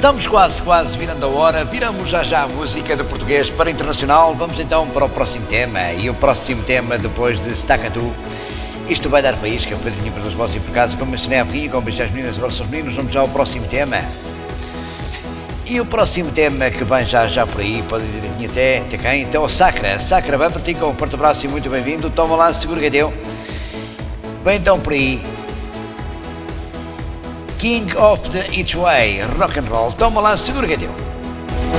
Estamos quase virando a hora, viramos já a música de português para internacional, vamos então para o próximo tema, e o próximo tema depois de Staccato, isto vai dar faísca, feitinho para os vossos e por casa, como mencionei há bocadinho, como beijos às meninas, abraços aos meninos, vamos já ao próximo tema. E o próximo tema que vem já por aí, pode ir até quem? Então o Sacra, vai para ti com um forte abraço e muito bem-vindo, toma lá, segura que é teu. Vem então por aí. King of the Each Way, rock and roll, toma lá, segura que é teu.